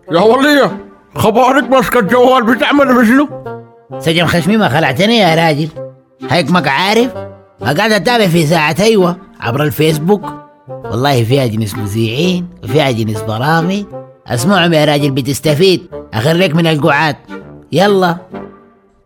يا ولية، خبرك ماسكة الجوال بتعمل بشنو؟ سجن خشمي ما خلعتني يا راجل. هيك عارف قاعد اتابع في ساعة ايوه عبر الفيسبوك. والله فيها جنس مذيعين وفيها جنس برامج. اسمعهم يا راجل بتستفيد. اخريك من القعاد. يلا.